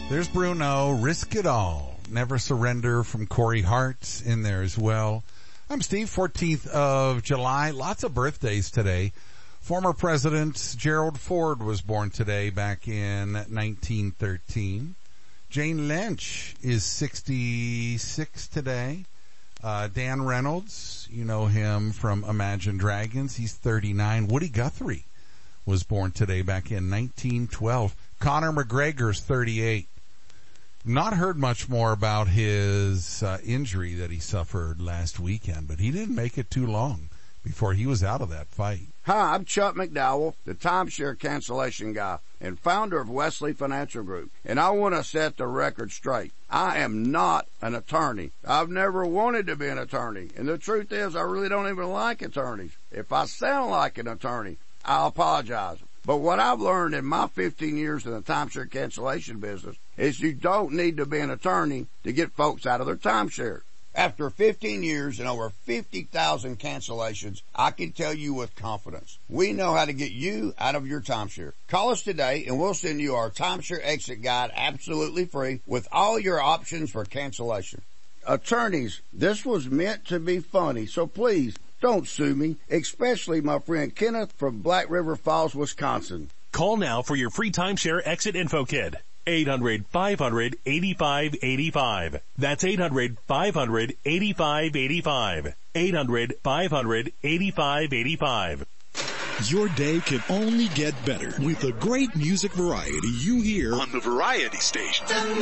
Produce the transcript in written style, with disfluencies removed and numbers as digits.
There's Bruno, Risk It All. Never Surrender from Corey Hart in there as well. I'm Steve, 14th of July. Lots of birthdays today. Former President Gerald Ford was born today back in 1913. Jane Lynch is 66 today. Dan Reynolds, you know him from Imagine Dragons. He's 39. Woody Guthrie was born today back in 1912. Conor McGregor's 38. Not heard much more about his injury that he suffered last weekend, but he didn't make it too long before he was out of that fight. Hi, I'm Chuck McDowell, the timeshare cancellation guy and founder of Wesley Financial Group, and I want to set the record straight. I am not an attorney. I've never wanted to be an attorney, and the truth is I really don't even like attorneys. If I sound like an attorney, I'll apologize. But what I've learned in my 15 years in the timeshare cancellation business is you don't need to be an attorney to get folks out of their timeshare. After 15 years and over 50,000 cancellations, I can tell you with confidence, we know how to get you out of your timeshare. Call us today and we'll send you our timeshare exit guide absolutely free with all your options for cancellation. Attorneys, this was meant to be funny, so please don't sue me, especially my friend Kenneth from Black River Falls, Wisconsin. Call now for your free timeshare exit info kit. 800-500-8585. That's 800-500-8585. 800-500-8585. Your day can only get better with the great music variety you hear on the Variety Station.